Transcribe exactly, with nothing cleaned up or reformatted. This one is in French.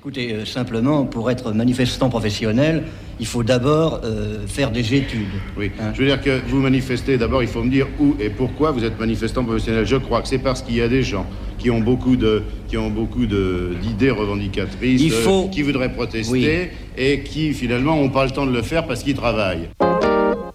Écoutez, euh, simplement, pour être manifestant professionnel, il faut d'abord euh, faire des études. Oui, hein. Je veux dire que vous manifestez, d'abord, il faut me dire où et pourquoi vous êtes manifestant professionnel. Je crois que c'est parce qu'il y a des gens qui ont beaucoup de, qui ont beaucoup de, d'idées revendicatrices, Il faut... euh, qui voudraient protester, oui. Et qui, finalement, n'ont pas le temps de le faire parce qu'ils travaillent.